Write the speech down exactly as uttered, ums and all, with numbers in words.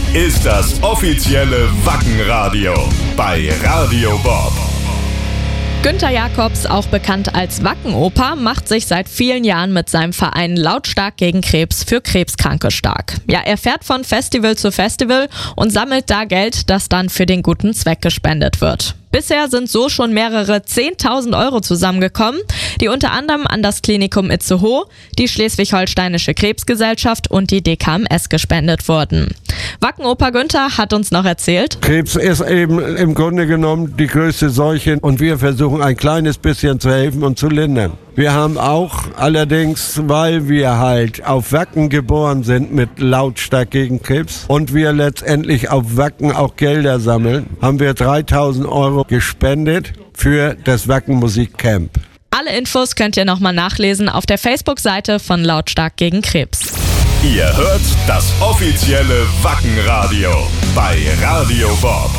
ist das offizielle Wacken-Radio bei Radio Bob. Günther Jacobs, auch bekannt als Wacken-Opa, macht sich seit vielen Jahren mit seinem Verein Lautstark gegen Krebs für Krebskranke stark. Ja, er fährt von Festival zu Festival und sammelt da Geld, das dann für den guten Zweck gespendet wird. Bisher sind so schon mehrere zehntausend Euro zusammengekommen, die unter anderem an das Klinikum Itzehoe, die Schleswig-Holsteinische Krebsgesellschaft und die D K M S gespendet wurden. Wacken-Opa Günther hat uns noch erzählt: Krebs ist eben im Grunde genommen die größte Seuche und wir versuchen ein kleines bisschen zu helfen und zu lindern. Wir haben auch allerdings, weil wir halt auf Wacken geboren sind mit Lautstark gegen Krebs und wir letztendlich auf Wacken auch Gelder sammeln, haben wir dreitausend Euro gespendet für das Wacken Musikcamp. Alle Infos könnt ihr nochmal nachlesen auf der Facebook-Seite von Lautstark gegen Krebs. Ihr hört das offizielle Wacken-Radio bei Radio Bob.